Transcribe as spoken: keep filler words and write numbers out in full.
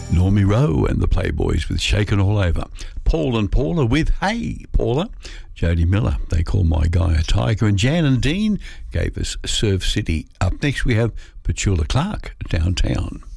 Normie Rowe and the Playboys with Shaken All Over. Paul and Paula with Hey Paula. Jody Miller, They Call My Guy a Tiger. And Jan and Dean gave us Surf City. Up next we have Petula Clark, Downtown.